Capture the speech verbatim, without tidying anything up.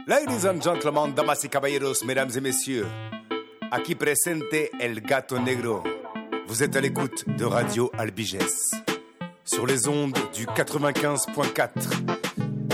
Ladies and gentlemen, damas y caballeros, mesdames et messieurs, aquí presente El Gato Negro. Vous êtes à l'écoute de Radio Albiges sur les ondes du quatre-vingt-quinze point quatre.